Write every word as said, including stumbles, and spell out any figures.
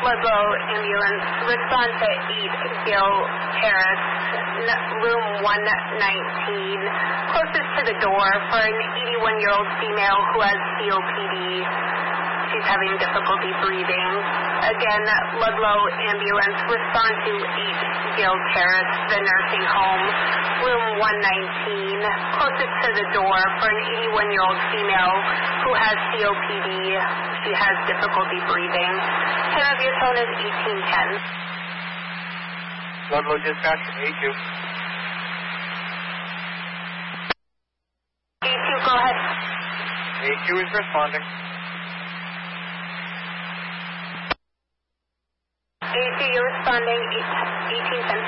Ludlow ambulance, respond to eight Gill Terrace, room one nineteen, closest to the door for an eighty-one-year-old female who has C O P D. She's having difficulty breathing. Again, Ludlow ambulance, respond to eight Gill Terrace, the nursing home, room one nineteen, closest to the door for an eighty-one-year-old female who has C O P D. She has difficulty breathing. Time of your phone is eighteen ten. Ludlow dispatch from A two. A two, go ahead. A two is responding. A two, you're responding, eighteen ten.